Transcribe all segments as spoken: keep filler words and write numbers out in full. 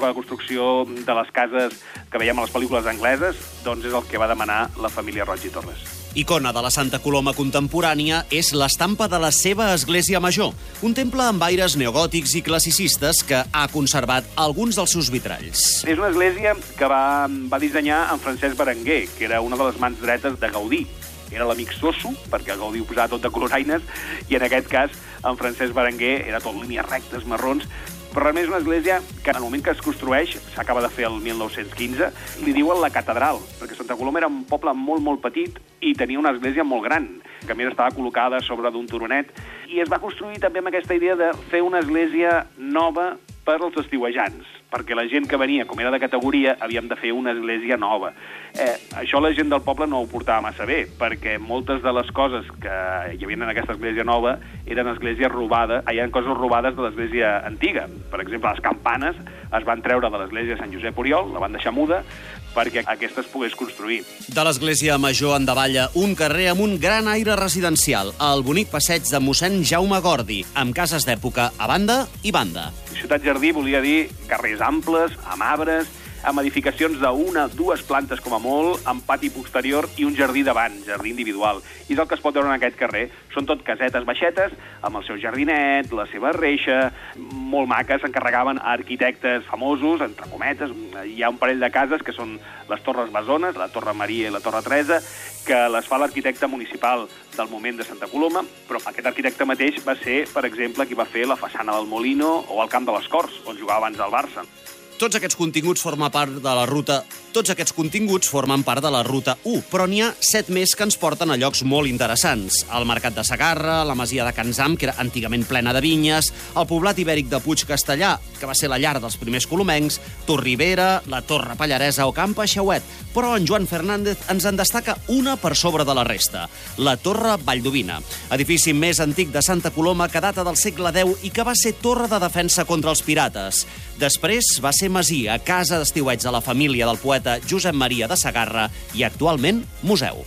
tipus de construcció de les cases que veiem a les pel·lícules angleses, doncs és el que va demanar la família Roig i Torres. Icona de la Santa Coloma contemporània és l'estampa de la seva església major, un temple amb aires neogòtics i classicistes que ha conservat alguns dels seus vitralls. És una església que va, va dissenyar en Francesc Berenguer, que era una de les mans dretes de Gaudí. Era l'amic sosso, perquè Gaudí ho posava tot de coloraines, i en aquest cas en Francesc Berenguer era tot línies rectes, marrons, però realment és una església que en el moment que es construeix, s'acaba de fer el mil nou-cents quinze, li diuen la catedral, perquè Santa Coloma era un poble molt, molt petit i tenia una església molt gran, que a més estava col·locada sobre d'un turonet, i es va construir també amb aquesta idea de fer una església nova per als estiuejants, perquè la gent que venia, com era de categoria, havíem de fer una església nova. Eh, això la gent del poble no ho portava massa bé, perquè moltes de les coses que hi havia en aquesta església nova eren esglésies robades, hi ha coses robades de l'església antiga. Per exemple, les campanes es van treure de l'església de Sant Josep Oriol, la van deixar muda, perquè aquesta es pogués construir. De l'església major en davalla un carrer amb un gran aire residencial, el bonic passeig de mossèn Jaume Gordi, amb cases d'època a banda i banda. Ciutat Jardí volia dir carrers amples, amb arbres, amb edificacions d'una, dues plantes com a molt, amb pati posterior i un jardí davant, jardí individual. I és el que es pot veure en aquest carrer. Són tot casetes baixetes, amb el seu jardinet, la seva reixa, molt maques, s'encarregaven a arquitectes famosos, entre cometes. Hi ha un parell de cases que són les Torres Besones, la Torre Maria i la Torre Teresa, que les fa l'arquitecte municipal del moment de Santa Coloma, però aquest arquitecte mateix va ser, per exemple, qui va fer la façana del Molino o el Camp de les Corts, on jugava abans el Barça. Tots aquests continguts formen part de la ruta... Tots aquests continguts formen part de la ruta u, però n'hi ha set més que ens porten a llocs molt interessants. El Mercat de Segarra, la Masia de Can Zam, que era antigament plena de vinyes, el poblat ibèric de Puig Castellà, que va ser la llar dels primers colomencs, Torribera, la Torre Pallaresa o Camp Peixauet. Però en Joan Fernández ens en destaca una per sobre de la resta, la Torre Valldovina, edifici més antic de Santa Coloma que data del segle deu i que va ser torre de defensa contra els pirates. Després va ser masia, casa d'estiueig de la família del poeta Josep Maria de Segarra i actualment museu.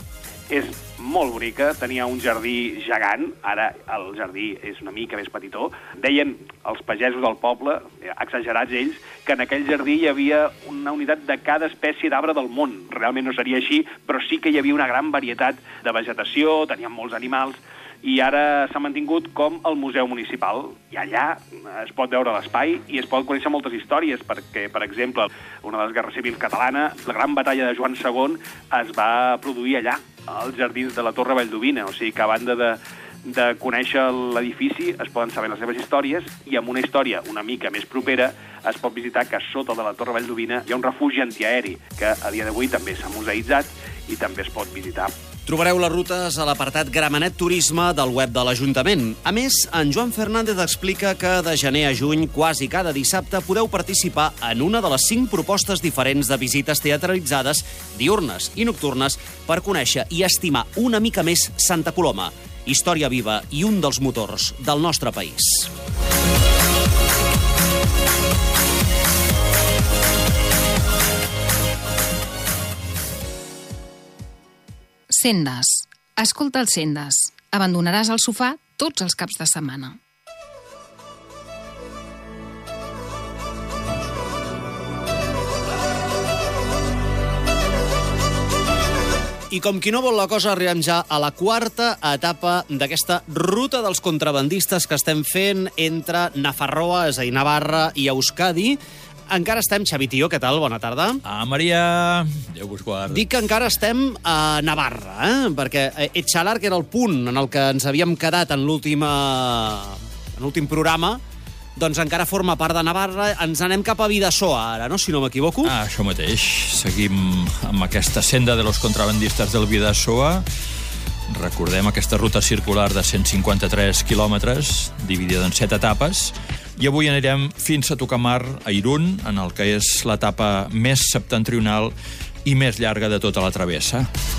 És molt bonica, tenia un jardí gegant, ara el jardí és una mica més petitó. Deien els pagesos del poble, exagerats ells, que en aquell jardí hi havia una unitat de cada espècie d'arbre del món. Realment no seria així, però sí que hi havia una gran varietat de vegetació, tenien molts animals, i ara s'ha mantingut com el Museu Municipal. I allà es pot veure l'espai i es pot conèixer moltes històries, perquè, per exemple, una de les guerres civils catalanes, la gran batalla de Joan segon, es va produir allà, als jardins de la Torre Valldovina. O sigui que a banda de, de conèixer l'edifici es poden saber les seves històries i amb una història una mica més propera es pot visitar que sota de la Torre Valldovina hi ha un refugi antiaeri que a dia d'avui també s'ha museïtzat i també es pot visitar. Trobareu les rutes a l'apartat Gramenet Turisme del web de l'Ajuntament. A més, en Joan Fernández explica que de gener a juny, quasi cada dissabte, podeu participar en una de les cinc propostes diferents de visites teatralitzades, diurnes i nocturnes, per conèixer i estimar una mica més Santa Coloma, història viva i un dels motors del nostre país. Sendes. Escolta el Sendes. Abandonaràs el sofà tots els caps de setmana. I com qui no vol la cosa, arribem ja a la quarta etapa d'aquesta ruta dels contrabandistes que estem fent entre Nafarroa, és a dir, Navarra i Euskadi. Encara estem, Xavi Tío, què tal? Bona tarda. Ah, Maria, Déu vos guard. Dic que encara estem a Navarra, eh? Perquè Etxalar, que era el punt en el que ens havíem quedat en l'última... en l'últim programa, doncs encara forma part de Navarra. Ens anem cap a Bidasoa, ara, no? Si no m'equivoco. Ah, això mateix. Seguim amb aquesta senda de los contrabandistes del Bidasoa. Recordem aquesta ruta circular de cent cinquanta-tres quilòmetres, dividida en set etapes, i avui anirem fins a tocar mar, a Irún, en el que és l'etapa més septentrional i més llarga de tota la travessa.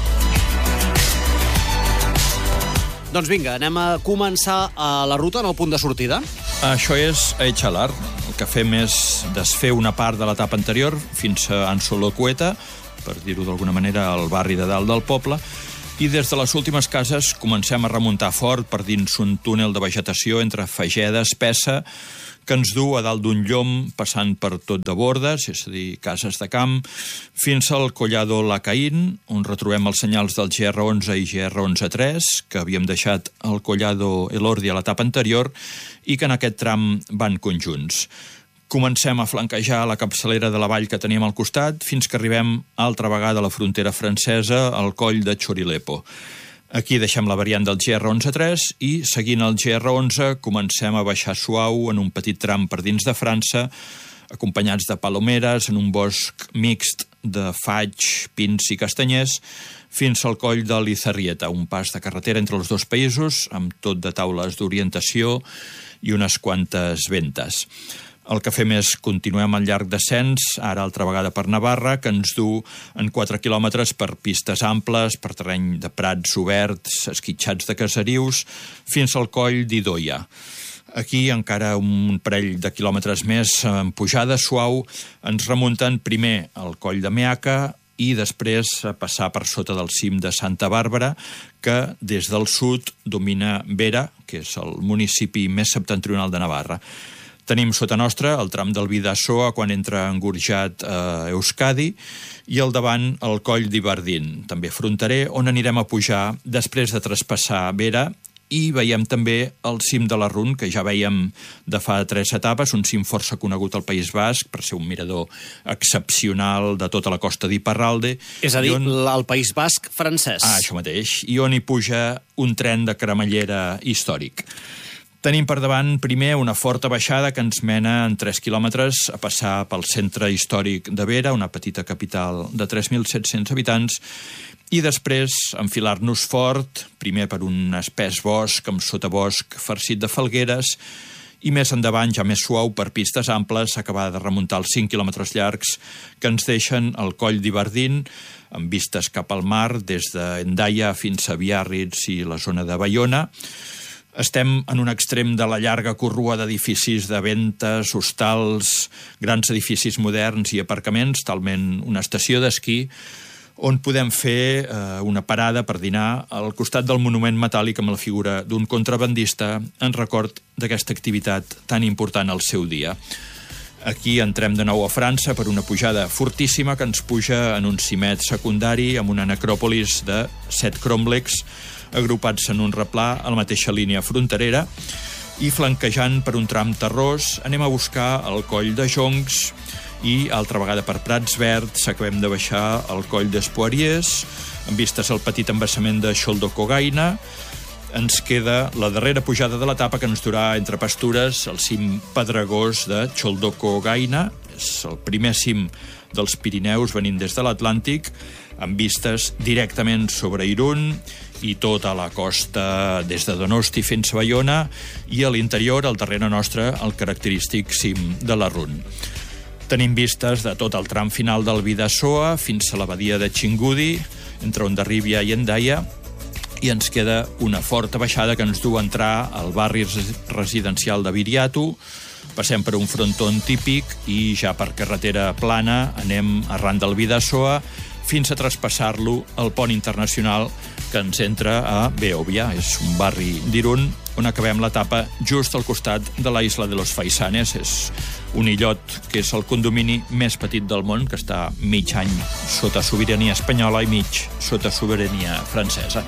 Doncs vinga, anem a començar a la ruta en el punt de sortida. Això és a Etxalar. El que fem és desfer una part de l'etapa anterior fins a Ansolocueta, per dir-ho d'alguna manera, al barri de dalt del poble, i des de les últimes cases comencem a remuntar fort per dins un túnel de vegetació entre fageda espessa que ens du a dalt d'un llom passant per tot de bordes, és a dir, cases de camp, fins al Collado Lacaín, on retrobem els senyals del G R onze i G R onze tres, que havíem deixat al Collado Elordi a l'etapa anterior i que en aquest tram van conjunts. Comencem a flanquejar la capçalera de la vall que teníem al costat fins que arribem altra vegada a la frontera francesa, al coll de Chorilepo. Aquí deixem la variant del G R onze tres i, seguint el G R onze, comencem a baixar suau en un petit tram per dins de França, acompanyats de palomeres en un bosc mixt de faig, pins i castanyers, fins al coll de l'Izarrieta, un pas de carretera entre els dos països, amb tot de taules d'orientació i unes quantes ventes. El que fem és continuem al llarg descens, ara altra vegada per Navarra, que ens du en quatre quilòmetres per pistes amples, per terreny de prats oberts, esquitxats de caserius, fins al coll d'Idoia. Aquí, encara un parell de quilòmetres més en pujada suau, ens remunten primer al coll de Meaca i després a passar per sota del cim de Santa Bàrbara, que des del sud domina Vera, que és el municipi més septentrional de Navarra. Tenim sota nostra el tram del Bidasoa quan entra engorjat a Euskadi i al davant el coll d'Ibardín, també fronterer, on anirem a pujar després de traspassar Vera i veiem també el cim de la Run, que ja veiem de fa tres etapes, un cim força conegut al País Basc per ser un mirador excepcional de tota la costa d'Iparralde. És a dir, on... el País Basc francès. Ah, això mateix. I on hi puja un tren de cremallera històric. Tenim per davant primer una forta baixada que ens mena en tres quilòmetres a passar pel centre històric de Vera, una petita capital de tres mil set-cents habitants, i després enfilar-nos fort, primer per un espès bosc amb sotabosc farcit de falgueres, i més endavant, ja més suau, per pistes amples, acabar de remuntar els cinc quilòmetres llargs que ens deixen al coll d'Ibardín, amb vistes cap al mar, des d'Hendaia fins a Biarritz i la zona de Baiona. Estem en un extrem de la llarga corrua d'edificis de ventes, hostals, grans edificis moderns i aparcaments, talment una estació d'esquí, on podem fer eh, una parada per dinar al costat del monument metàl·lic amb la figura d'un contrabandista en record d'aquesta activitat tan important al seu dia. Aquí entrem de nou a França per una pujada fortíssima que ens puja en un cimet secundari amb una necròpolis de set cromlecs agrupats en un replà a la mateixa línia fronterera i flanquejant per un tram terrós anem a buscar el coll de Joncs i altra vegada per Prats Verds acabem de baixar el coll d'Espoiries amb vistes al petit embassament de Choldocogaina. Ens queda la darrera pujada de l'etapa que ens durà entre pastures al cim pedregós de Choldocogaina, és el primer cim dels Pirineus venint des de l'Atlàntic, amb vistes directament sobre Irún i tota la costa des de Donosti fins a Baiona i a l'interior, al darrere nostre, el característic cim de la Run. Tenim vistes de tot el tram final del Bidasoa fins a la badia de Xingudi, entre Ondarribia i Hendaia, i ens queda una forta baixada que ens du a entrar al barri residencial de Viriatu, passem per un fronton típic i ja per carretera plana anem arran del Bidasoa fins a traspassar-lo al pont internacional que ens entra a Beòvia. És un barri d'Irún on acabem l'etapa just al costat de la Isla de los Faisanes. És un illot que és el condomini més petit del món, que està mig any sota sobirania espanyola i mig sota sobirania francesa.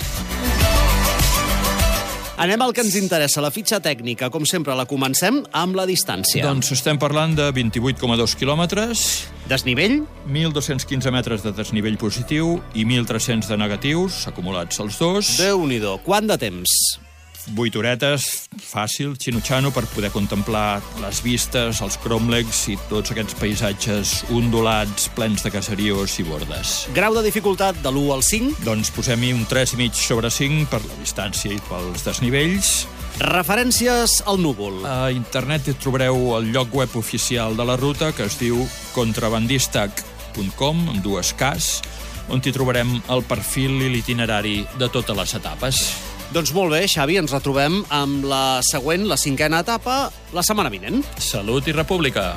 Anem al que ens interessa, la fitxa tècnica. Com sempre, la comencem amb la distància. Doncs estem parlant de vint-i-vuit coma dos quilòmetres. Desnivell? mil dos-cents quinze metres de desnivell positiu i mil tres-cents de negatius, acumulats els dos. Déu-n'hi-do. Quant de temps? Vuit horetes, fàcil, xinutxano, per poder contemplar les vistes, els cromlecs i tots aquests paisatges ondulats, plens de caserios i bordes. Grau de dificultat de l'u al cinc? Doncs posem-hi un tres i mig sobre cinc per la distància i pels desnivells. Referències al núvol. A internet hi trobareu el lloc web oficial de la ruta, que es diu contrabandistac punt com, amb dues Ks, on hi trobarem el perfil i l'itinerari de totes les etapes. Doncs molt bé, Xavi, ens retrobem amb la següent, la cinquena etapa, la setmana vinent. Salut i república!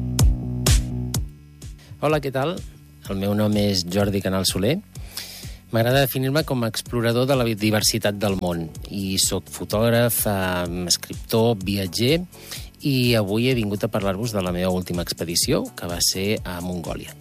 Hola, què tal? El meu nom és Jordi Canal Soler. M'agrada definir-me com a explorador de la diversitat del món. I sóc fotògraf, eh, escriptor, viatger, i avui he vingut a parlar-vos de la meva última expedició, que va ser a Mongòlia.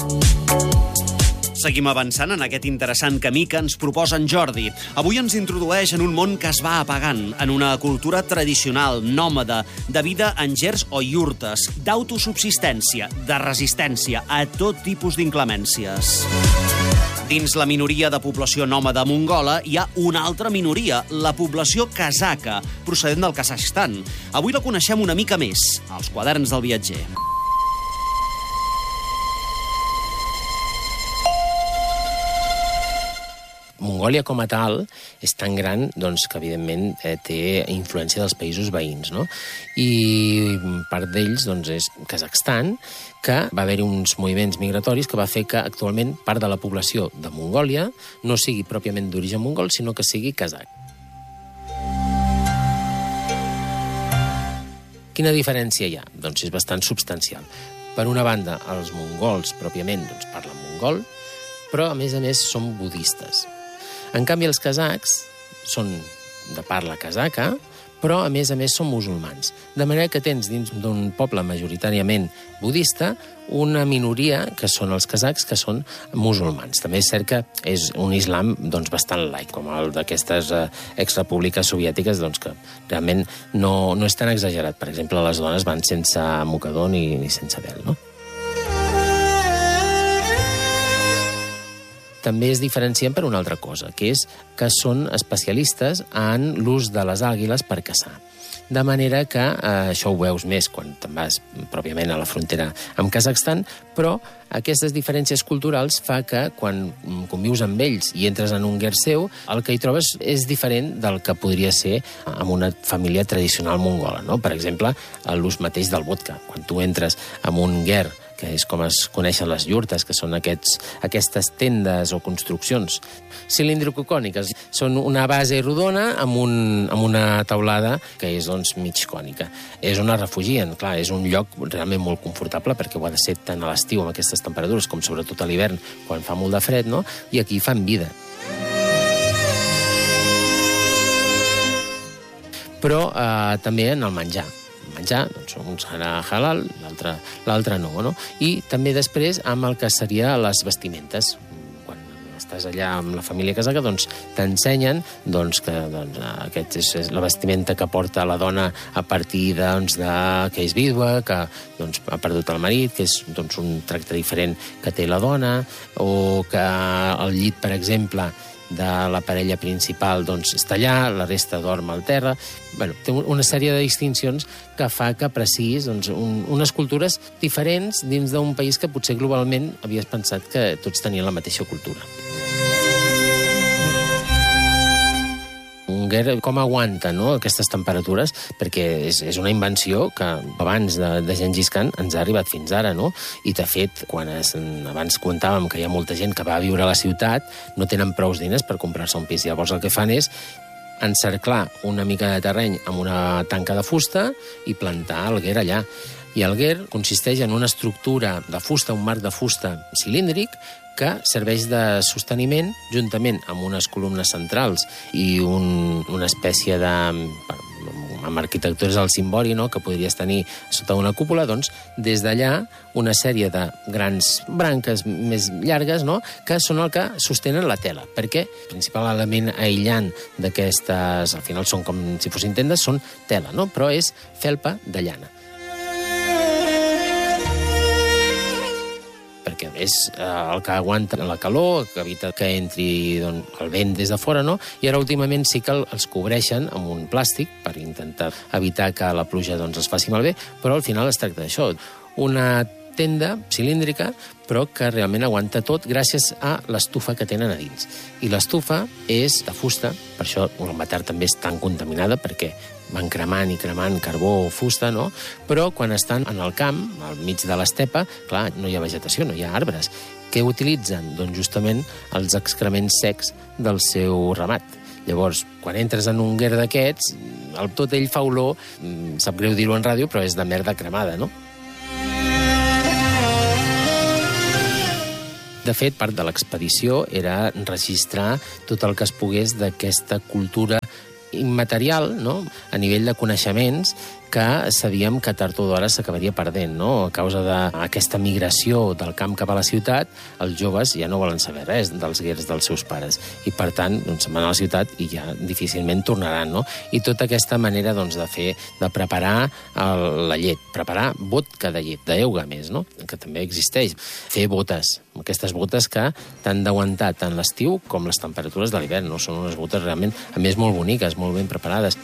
Seguim avançant en aquest interessant camí que ens proposa en Jordi. Avui ens introdueix en un món que es va apagant, en una cultura tradicional, nòmada, de vida en gers o iurtes, d'autosubsistència, de resistència a tot tipus d'inclemències. Dins la minoria de població nòmada mongola hi ha una altra minoria, la població kazaca, procedent del Kazakhstan. Avui la coneixem una mica més, als quaderns del viatger. Mongòlia com a tal és tan gran doncs, que, evidentment, eh, té influència dels països veïns, no? I part d'ells doncs, és Kazakhstan, que va haver-hi uns moviments migratoris que va fer que actualment part de la població de Mongòlia no sigui pròpiament d'origen mongol, sinó que sigui kazakh. Quina diferència hi ha? Doncs és bastant substancial. Per una banda, els mongols pròpiament doncs, parlen mongol, però a més a més són budistes. En canvi, els kazakhs són de parla kazaca, però a més a més són musulmans. De manera que tens dins d'un poble majoritàriament budista una minoria, que són els kazakhs, que són musulmans. També és cert que és un islam doncs, bastant laic, com el d'aquestes eh, exrepúbliques soviètiques, doncs, que realment no, no és tan exagerat. Per exemple, les dones van sense mocador ni, ni sense vel, no? També es diferencien per una altra cosa, que és que són especialistes en l'ús de les àguiles per caçar. De manera que eh, això ho veus més quan te'n vas pròpiament a la frontera amb Kazakhstan, però aquestes diferències culturals fa que quan convius amb ells i entres en un guer seu, el que hi trobes és diferent del que podria ser amb una família tradicional mongola, no? Per exemple, l'ús mateix del vodka. Quan tu entres en un guer, que és com es coneixen les iurtes, que són aquests, aquestes tendes o construccions cilindrocòniques. Són una base rodona amb, un, amb una taulada que és doncs, mig cònica. És on es refugien. Clar, és un lloc realment molt confortable perquè ho ha de ser tant a l'estiu amb aquestes temperatures com sobretot a l'hivern quan fa molt de fred, no? I aquí fan vida. Però eh, també en el menjar. menjar, doncs un serà halal, l'altre no, no? I també després amb el que seria les vestimentes. Quan estàs allà amb la família kazaca, doncs t'ensenyen doncs, que doncs, aquest és, és la vestimenta que porta la dona a partir de, doncs, de que és vídua, que doncs, ha perdut el marit, que és doncs, un tracte diferent que té la dona, o que el llit, per exemple, de la parella principal doncs, està allà, la resta dorm al terra. Bueno, té una sèrie de distincions que fa que apreciïs doncs, un, unes cultures diferents dins d'un país que potser globalment havies pensat que tots tenien la mateixa cultura. Un guer com aguanta, no?, aquestes temperatures, perquè és, és una invenció que abans de, de Gengis Khan ens ha arribat fins ara, no? I de fet, quan es, abans comentàvem que hi ha molta gent que va a viure a la ciutat, no tenen prous diners per comprar-se un pis. Llavors el que fan és encerclar una mica de terreny amb una tanca de fusta i plantar el guer allà. I el guer consisteix en una estructura de fusta, un marc de fusta cilíndric, que serveix de sosteniment juntament amb unes columnes centrals i un, una espècie de... amb arquitectura és el cimbori, no?, que podries tenir sota una cúpula, doncs des d'allà una sèrie de grans branques més llargues, no?, que són el que sostenen la tela, perquè el principal element aïllant d'aquestes, al final són com si fossin tendes, són tela, no?, però és felpa de llana. Perquè és el que aguanta la calor, que evita que entri doncs, el vent des de fora, no? I ara últimament sí que els cobreixen amb un plàstic per intentar evitar que la pluja doncs, els faci malbé, però al final es tracta d'això. Una tenda cilíndrica, però que realment aguanta tot gràcies a l'estufa que tenen a dins. I l'estufa és de fusta, per això Ulaanbaatar també és tan contaminada, perquè van cremant i cremant carbó o fusta, no? Però quan estan en el camp, al mig de l'estepa, clar, no hi ha vegetació, no hi ha arbres. Què utilitzen? Doncs justament els excrements secs del seu ramat. Llavors, quan entres en un guer d'aquests, tot ell fa olor, sap greu dir-ho en ràdio, però és de merda cremada, no? De fet, part de l'expedició era registrar tot el que es pogués d'aquesta cultura immaterial, no?, a nivell de coneixements, que sabíem que tard o d'hora s'acabaria perdent, no? A causa d'aquesta migració del camp cap a la ciutat, els joves ja no volen saber res dels guers dels seus pares. I, per tant, doncs, se'n van a la ciutat i ja difícilment tornaran, no? I tota aquesta manera, doncs, de fer, de preparar el, la llet, preparar vodka de llet, d'euga més, no?, que també existeix. Fer botes, aquestes botes que t'han d'aguantar tant l'estiu com les temperatures de l'hivern, no? Són unes botes realment, a més, molt boniques, molt ben preparades.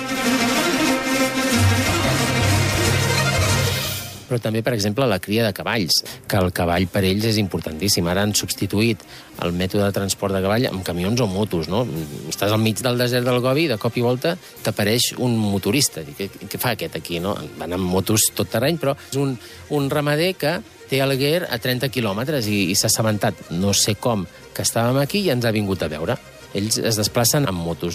Però també, per exemple, la cria de cavalls, que el cavall per ells és importantíssim. Ara han substituït el mètode de transport de cavall amb camions o motos, no? Estàs al mig del desert del Gobi i de cop i volta t'apareix un motorista. Què, què fa aquest aquí, no? Van amb motos tot terreny, però és un, un ramader que té el guer a trenta quilòmetres i, i s'ha assabentat, no sé com, que estàvem aquí i ens ha vingut a veure. Ells es desplacen amb motos.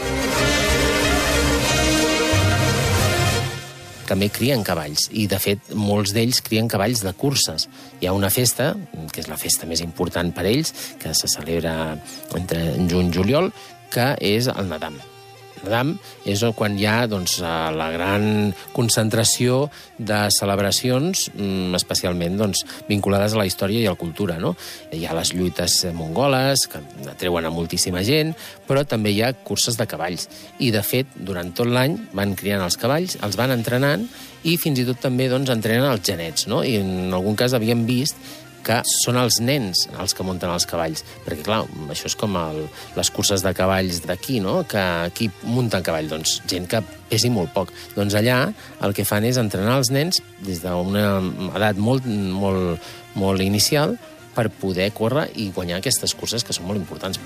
També crien cavalls, i de fet molts d'ells crien cavalls de curses. Hi ha una festa, que és la festa més important per ells, que se celebra entre juny i juliol, que és el Nadam. Nadam és quan hi ha doncs, la gran concentració de celebracions, especialment doncs, vinculades a la història i a la cultura, no? Hi ha les lluites mongoles, que atreuen a moltíssima gent, però també hi ha curses de cavalls. I, de fet, durant tot l'any van criant els cavalls, els van entrenant i fins i tot també doncs, entrenen els genets, no? I en algun cas havíem vist que són els nens els que munten els cavalls. Perquè, clar, això és com el, les curses de cavalls d'aquí, no?, que aquí munten cavall, doncs gent que pesi molt poc. Doncs allà el que fan és entrenar els nens des d'una edat molt, molt, molt inicial per poder córrer i guanyar aquestes curses que són molt importants.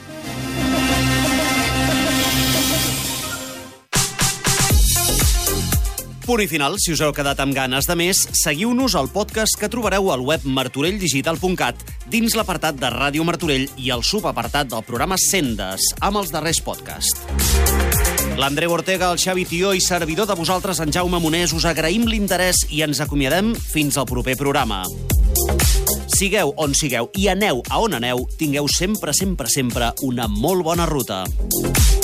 Punt i final. Si us heu quedat amb ganes de més, seguiu-nos al podcast que trobareu al web martorell digital punt cat, dins l'apartat de Ràdio Martorell i el subapartat del programa Sendes, amb els darrers podcast. L'Andreu Ortega, el Xavi Tió i servidor de vosaltres, en Jaume Monés, us agraïm l'interès i ens acomiadem fins al proper programa. Sigueu on sigueu i aneu a on aneu, tingueu sempre, sempre, sempre una molt bona ruta.